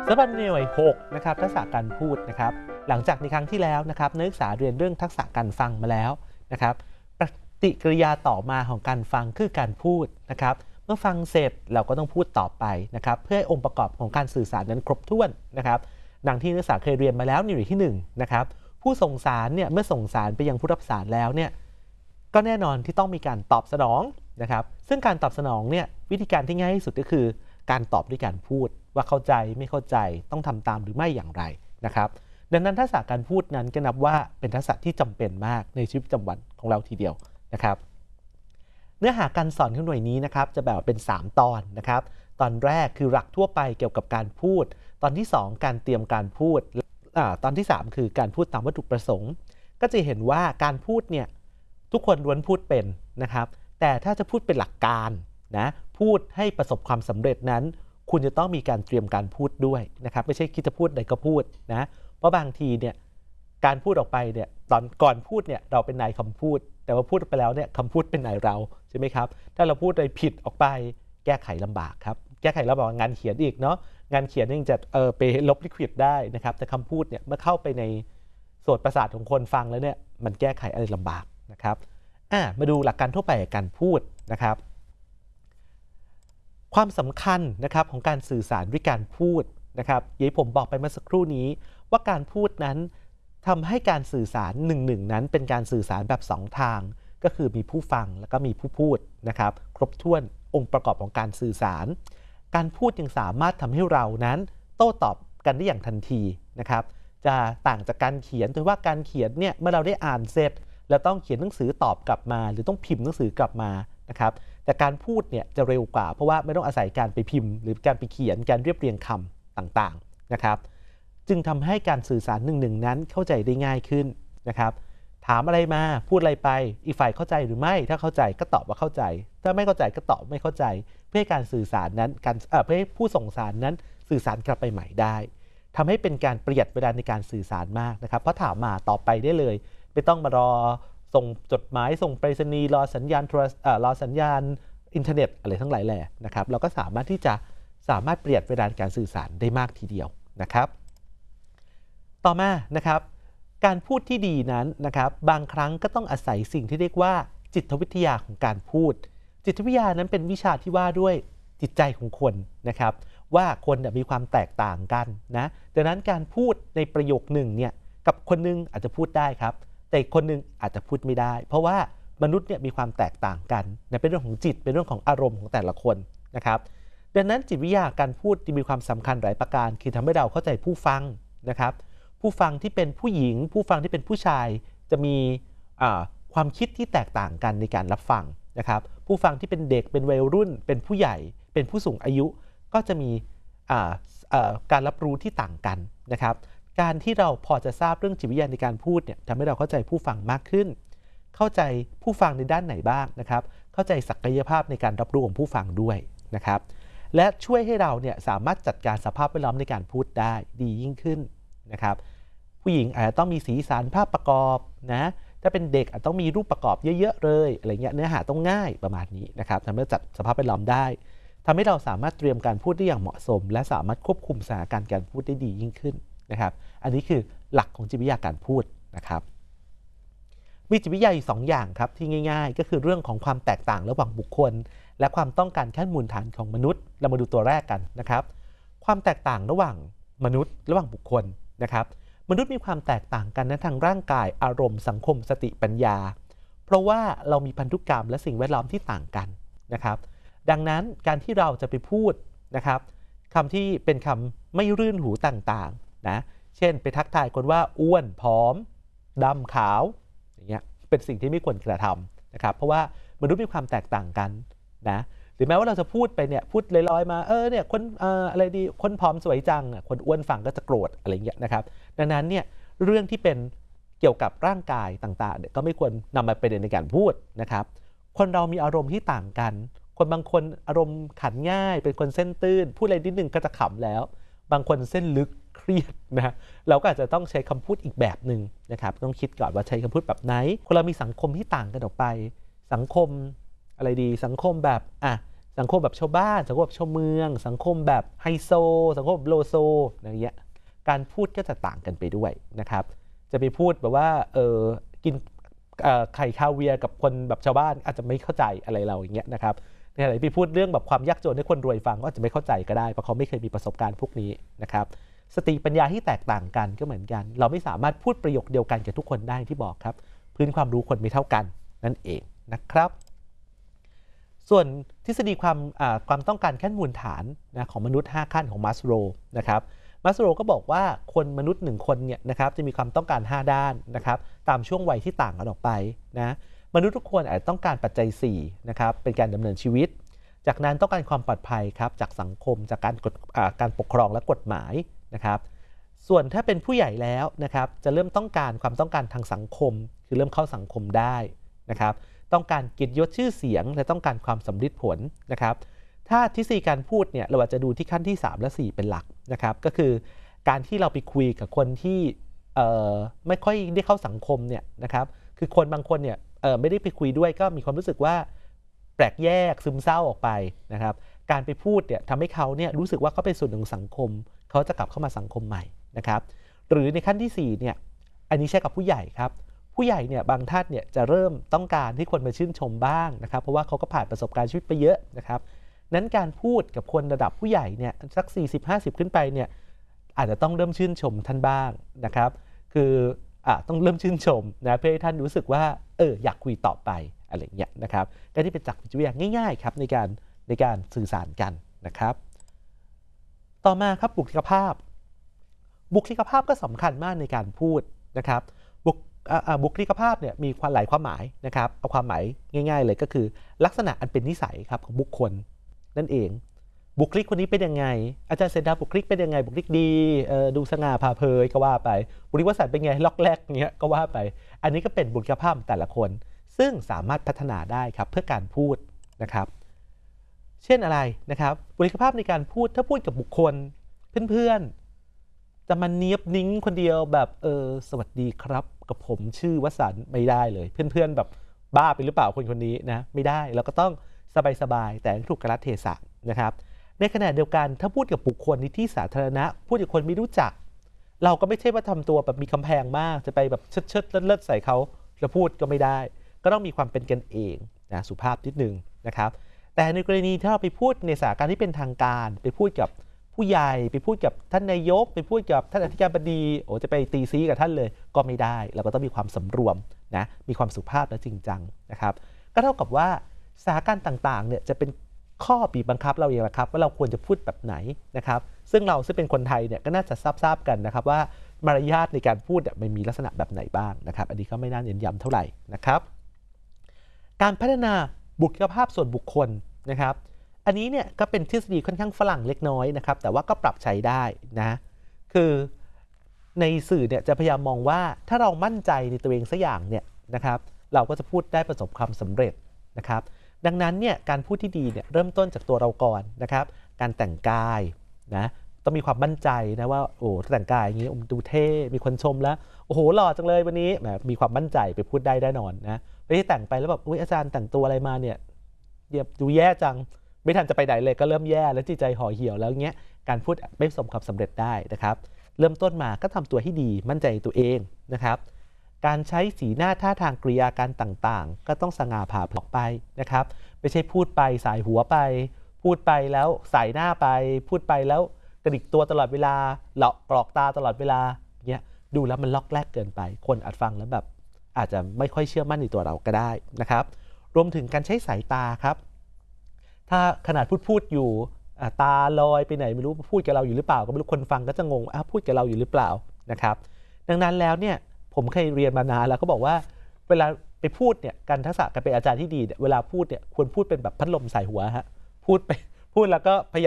สำหรับหน่วย6นะครับทักษะการพูดนะครับหลังจากในครั้งที่แล้วนะครับนักศึกษาเรียนเรื่องทักษะการฟังมาแล้วนะครับปฏิกิริยาต่อมาของการฟังคือการพูดนะครับเมื่อฟังเสร็จเราก็ต้องพูดต่อไปนะครับเพื่อให้องค์ประกอบของการสื่อสารนั้นครบถ้วนนะครับดังที่นักศึกษาเคยเรียนมาแล้วในหน่วยที่1นะครับผู้ส่งสารเนี่ยเมื่อส่งสารไปยังผู้รับสารแล้วเนี่ยก็แน่นอนที่ต้องมีการตอบสนองนะครับซึ่งการตอบสนองเนี่ยวิธีการที่ง่ายที่สุดก็คือการตอบด้วยการพูดว่าเข้าใจไม่เข้าใจต้องทำตามหรือไม่อย่างไรนะครับดังนั้นทักษะการพูดนั้นก็นับว่าเป็นทักษะที่จำเป็นมากในชีวิตประจำวันของเราทีเดียวนะครับเนื้อหาการสอนของหน่วยนี้นะครับจะแบ่งเป็น3ตอนนะครับตอนแรกคือหลักทั่วไปเกี่ยวกับการพูดตอนที่2การเตรียมการพูดตอนที่3คือการพูดตามวัตถุประสงค์ก็จะเห็นว่าการพูดเนี่ยทุกคนล้วนพูดเป็นนะครับแต่ถ้าจะพูดเป็นหลักการนะพูดให้ประสบความสำเร็จนั้นคุณจะต้องมีการเตรียมการพูดด้วยนะครับไม่ใช่คิดจะพูดใดก็พูดนะเพราะบางทีเนี่ยการพูดออกไปเนี่ยตอนก่อนพูดเนี่ยเราเป็นนายคำพูดแต่ว่าพูดไปแล้วเนี่ยคำพูดเป็นนายเราใช่ไหมครับถ้าเราพูดอะไรผิดออกไปแก้ไขลำบากครับแก้ไขลำบากงานเขียนอีกเนาะงานเขียนยังจะไปลบลิควิดได้นะครับแต่คำพูดเนี่ยเมื่อเข้าไปในโสตประสาทของคนฟังแล้วเนี่ยมันแก้ไขอะไรลำบากนะครับมาดูหลักการทั่วไปของการพูดนะครับความสำคัญนะครับของการสื่อสารด้วยการพูดนะครับอย่างที่ผมบอกไปเมื่อสักครู่นี้ว่าการพูดนั้นทำให้การสื่อสาร1-1นั้นเป็นการสื่อสารแบบ2ทางก็คือมีผู้ฟังแล้วก็มีผู้พูดนะครับครบถ้วนองค์ประกอบของการสื่อสารการพูดยังสามารถทำให้เรานั้นโต้ตอบกันได้อย่างทันทีนะครับจะต่างจากการเขียนโดยว่าการเขียนเนี่ยเมื่อเราได้อ่านเสร็จเราต้องเขียนหนังสือตอบกลับมาหรือต้องพิมพ์หนังสือกลับมานะครับแต่การพูดเนี่ยจะเร็วกว่าเพราะว่าไม่ต้องอาศัยการไปพิมพ์หรือการไปเขียนการเรียบเรียงคำต่างๆนะครับจึงทำให้การสื่อสาร1-1นั้นเข้าใจได้ง่ายขึ้นนะครับถามอะไรมาพูดอะไรไปอีกฝ่ายเข้าใจหรือไม่ถ้าเข้าใจก็ตอบว่าเข้าใจถ้าไม่เข้าใจก็ตอบไม่เข้าใจเพื่อให้การสื่อสารนั้นเพื่อให้ผู้ส่งสารนั้นสื่อสารกลับไปใหม่ได้ทำให้เป็นการประหยัดเวลาในการสื่อสารมากนะครับเพราะถามมาตอบไปได้เลยไม่ต้องมารอส่งจดหมายส่งไปรษณีย์รอสัญญาณรอสัญญาณอินเทอร์เน็ตอะไรทั้งหลายแหล่นะครับเราก็สามารถประหยัดเวลาการสื่อสารได้มากทีเดียวนะครับต่อมานะครับการพูดที่ดีนั้นนะครับบางครั้งก็ต้องอาศัยสิ่งที่เรียกว่าจิตวิทยาของการพูดจิตวิทยานั้นเป็นวิชาที่ว่าด้วยจิตใจของคนนะครับว่าคนมีความแตกต่างกันนะดังนั้นการพูดในประโยคหนึ่งเนี่ยกับคนนึงอาจจะพูดได้ครับแต่คนนึงอาจจะพูดไม่ได้เพราะว่ามนุษย์เนี่ยมีความแตกต่างกันนะเป็นเรื่องของจิตเป็นเรื่องของอารมณ์ของแต่ละคนนะครับดังนั้นจิตวิทยาการพูดมีความสำคัญหลายประการคือทำให้เราเข้าใจผู้ฟังนะครับผู้ฟังที่เป็นผู้หญิงผู้ฟังที่เป็นผู้ชายจะมีความคิดที่แตกต่างกันในการรับฟังนะครับผู้ฟังที่เป็นเด็กเป็นวัยรุ่นเป็นผู้ใหญ่เป็นผู้สูงอายุก็จะมีการรับรู้ที่ต่างกันนะครับการที่เราพอจะทราบเรื่องจิตวิทยาในการพูดเนี่ยทำให้เราเข้าใจผู้ฟังมากขึ้นเข้าใจผู้ฟังในด้านไหนบ้างนะครับเข้าใจศักยภาพในการรับรู้ของผู้ฟังด้วยนะครับและช่วยให้เราเนี่ยสามารถจัดการสภาพแวดล้อมในการพูดได้ดียิ่งขึ้นนะครับผู้หญิงอาจจะต้องมีสีสันภาพประกอบนะถ้าเป็นเด็กอาจต้องมีรูปประกอบเยอะๆเลยอะไรเงี้ยเนื้อหาต้องง่ายประมาณนี้นะครับทำให้จัดสภาพแวดล้อมได้ทำให้เราสามารถเตรียมการพูดได้อย่างเหมาะสมและสามารถควบคุมสถานการณ์การพูดได้ดียิ่งขึ้นนะครับอันนี้คือหลักของจิตวิทยาการพูดนะครับมีจิตวิทยาอยู่2อย่างครับที่ง่ายๆก็คือเรื่องของความแตกต่างระหว่างบุคคลและความต้องการขั้นมูลฐานของมนุษย์เรามาดูตัวแรกกันนะครับความแตกต่างระหว่างมนุษย์ระหว่างบุคคลนะครับมนุษย์มีความแตกต่างกันทางร่างกายอารมณ์สังคมสติปัญญาเพราะว่าเรามีพันธุกรรมและสิ่งแวดล้อมที่ต่างกันนะครับดังนั้นการที่เราจะไปพูดนะครับคำที่เป็นคำไม่รื่นหูต่างๆนะเช่นไปทักทายคนว่าอ้วนผอมดำขาวอย่างเงี้ยเป็นสิ่งที่ไม่ควรกระทำนะครับเพราะว่ามนุษย์มีความแตกต่างกันนะหรือแม้ว่าเราจะพูดไปเนี่ยพูดลอยๆมาเนี่ยคนอะไรดีคนผอมสวยจังคนอ้วนฟังก็จะโกรธอะไรอย่างเงี้ยนะครับดังนั้นเนี่ยเรื่องที่เป็นเกี่ยวกับร่างกายต่างๆเนี่ยก็ไม่ควรนำมาเป็นในการพูดนะครับคนเรามีอารมณ์ที่ต่างกันคนบางคนอารมณ์ขันง่ายเป็นคนเส้นตื้นพูดอะไรนิดนึงก็จะขำแล้วบางคนเส้นลึกเครียดนะเราก็อาจจะต้องใช้คำพูดอีกแบบหนึ่งนะครับต้องคิดก่อนว่าใช้คำพูดแบบไหนคนเรามีสังคมที่ต่างกันออกไปสังคมอะไรดีสังคมแบบสังคมแบบชาวบ้านสังคมแบบชาวเมืองสังคมแบบไฮโซสังคมแบบโลโซอะไรเงี้ยการพูดก็จะต่างกันไปด้วยนะครับจะไปพูดแบบว่ากินไข่คาเวียร์กับคนแบบชาวบ้านอาจจะไม่เข้าใจอะไรเราอย่างเงี้ยนะครับในขณะที่ไปพูดเรื่องแบบความยากจนให้คนรวยฟังก็อาจจะไม่เข้าใจก็ได้เพราะเขาไม่เคยมีประสบการณ์พวกนี้นะครับสติปัญญาที่แตกต่างกันก็เหมือนกันเราไม่สามารถพูดประโยคเดียวกันกับทุกคนได้ที่บอกครับพื้นความรู้คนไม่เท่ากันนั่นเองนะครับส่วนทฤษฎีความต้องการขั้นมูลฐานนะของมนุษย์5ขั้นของมัสโลว์นะครับมัสโลว์ก็บอกว่าคนมนุษย์1คนเนี่ยนะครับจะมีความต้องการ5ด้านนะครับตามช่วงวัยที่ต่างกันออกไปนะมนุษย์ทุกคนอาจต้องการปัจจัย4นะครับเป็นการดำเนินชีวิตจากนั้นต้องการความปลอดภัยครับจากสังคมจากการปกครองและกฎหมายนะครับส่วนถ้าเป็นผู้ใหญ่แล้วนะครับจะเริ่มต้องการความต้องการทางสังคมคือเริ่มเข้าสังคมได้นะครับต้องการเกียรติยศชื่อเสียงและต้องการความสำเร็จผลนะครับถ้าทฤษฎีการพูดเนี่ยเราอาจจะดูที่ขั้นที่3และ4เป็นหลักนะครับก็คือการที่เราไปคุยกับคนที่ไม่ค่อยได้เข้าสังคมเนี่ยนะครับคือคนบางคนเนี่ยไม่ได้ไปคุยด้วยก็มีความรู้สึกว่าแปลกแยกซึมเศร้าออกไปนะครับการไปพูดเนี่ยทำให้เขาเนี่ยรู้สึกว่าเขาเป็นส่วนหนึ่งของสังคมเขาจะกลับเข้ามาสังคมใหม่นะครับหรือในขั้นที่4เนี่ยอันนี้ใช้กับผู้ใหญ่ครับผู้ใหญ่เนี่ยบางท่านเนี่ยจะเริ่มต้องการให้คนมาชื่นชมบ้างนะครับเพราะว่าเขาก็ผ่านประสบการณ์ชีวิตไปเยอะนะครับนั้นการพูดกับคนระดับผู้ใหญ่เนี่ยสัก40-50ขึ้นไปเนี่ยอาจจะต้องเริ่มชื่นชมท่านบ้างนะครับคือต้องเริ่มชื่นชมนะเพื่อให้ท่านรู้สึกว่าอยากคุยต่อไปอะไรอย่างเงี้ยนะครับก็ที่เป็นจักรจิตวิทยาง่ายๆครับในการสื่อสารกันนะครับต่อมาครับบุคลิกภาพก็สำคัญมากในการพูดนะครับบุคลิกภาพเนี่ยมีหลายความหมายนะครับเอาความหมายง่ายๆเลยก็คือลักษณะอันเป็นนิสัยครับของบุคคลนั่นเองบุคลิกคนนี้เป็นยังไงอาจารย์เศรษฐาบุคลิกเป็นยังไงบุคลิกดีดูสง่าผ่าเผยก็ว่าไปบุคลิกวสันต์เป็นไงล็อกแรกเงี้ยก็ว่าไปอันนี้ก็เป็นบุคลิกภาพแต่ละคนซึ่งสามารถพัฒนาได้ครับเพื่อการพูดนะครับเช่นอะไรนะครับบุคลิกภาพในการพูดถ้าพูดกับบุคคลเพื่อนๆจะมาเนียบนิ้งคนเดียวแบบสวัสดีครับกับผมชื่อวสันต์ไม่ได้เลยเพื่อนๆแบบบ้าไปหรือเปล่าคนนี้นะไม่ได้เราก็ต้องสบายๆแต่ถูกกาลเทศะนะครับในขณะเดียวกันถ้าพูดกับบุคคลในที่สาธารณะพูดกับคนไม่รู้จักเราก็ไม่ใช่ว่าทำตัวแบบมีกำแพงมากจะไปแบบเชิดเลิศใส่เขาจะพูดก็ไม่ได้ก็ต้องมีความเป็นกันเองนะสุภาพนิดนึงนะครับแต่ในกรณีที่เราไปพูดในสถานการณ์ที่เป็นทางการไปพูดกับผู้ใหญ่ไปพูดกับท่านนายกไปพูดกับท่านอธิการบดีจะไปตีซีกับท่านเลยก็ไม่ได้เราก็ต้องมีความสำรวมนะมีความสุภาพและจริงจังนะครับก็เท่ากับว่าสถานการณ์ต่างๆเนี่ยจะเป็นข้อบีบบังคับเราเองแหละครับว่าเราควรจะพูดแบบไหนนะครับซึ่งเป็นคนไทยเนี่ยก็น่าจะทราบกันนะครับว่ามารยาทในการพูดมันมีลักษณะแบบไหนบ้างนะครับอันนี้ก็ไม่น่าเน้นย้ำเท่าไหร่นะครับการพัฒนาบุคลิกภาพส่วนบุคคลนะครับอันนี้เนี่ยก็เป็นทฤษฎีค่อนข้างฝรั่งเล็กน้อยนะครับแต่ว่าก็ปรับใช้ได้นะคือในสื่อเนี่ยจะพยายามมองว่าถ้าเรามั่นใจในตัวเองสักอย่างเนี่ยนะครับเราก็จะพูดได้ประสบความสำเร็จนะครับดังนั้นเนี่ยการพูดที่ดีเนี่ยเริ่มต้นจากตัวเราก่อนนะครับการแต่งกายนะต้องมีความมั่นใจนะว่าแต่งกายอย่างนี้ดูเท่มีคนชมแล้วโอ้โหหล่อจังเลยวันนี้มีความมั่นใจไปพูดได้แน่นอนนะไม่ได้แต่งไปแล้วแบบอาจารย์แต่งตัวอะไรมาเนี่ยดูแย่จังไม่ทันจะไปไหนเลยก็เริ่มแย่แล้วจิตใจห่อเหี่ยวแล้วเงี้ยการพูดไม่ประสบความสำเร็จได้นะครับเริ่มต้นมาก็ทำตัวให้ดีมั่นใจตัวเองนะครับการใช้สีหน้าท่าทางกริยาการต่างๆก็ต้องสง่าผ่าเผยไปนะครับไม่ใช่พูดไปสายหัวไปพูดไปแล้วสายหน้าไปพูดไปแล้วกระดิกตัวตลอดเวลาหลอกกรอกตาตลอดเวลาเงี้ยดูแล้วมันล็อกแรกเกินไปคนอาจฟังแล้วแบบอาจจะไม่ค่อยเชื่อมั่นในตัวเราก็ได้นะครับรวมถึงการใช้สายตาครับถ้าขนาดพูดอยู่ตาลอยไปไหนไม่รู้พูดกับเราอยู่หรือเปล่าก็ไม่รู้คนฟังก็จะงงพูดกับเราอยู่หรือเปล่านะครับดังนั้นแล้วเนี่ยผมเคยเรียนมานานแล้วก็บอกว่าเวลาไปพูดเนี่ยการทักษะการเป็นอาจารย์ที่ดีเนี่ยเวลาพูดเนี่ยควรพูดเป็นแบบพัดลมใส่หัวฮะพูดแล้วก็พยายาม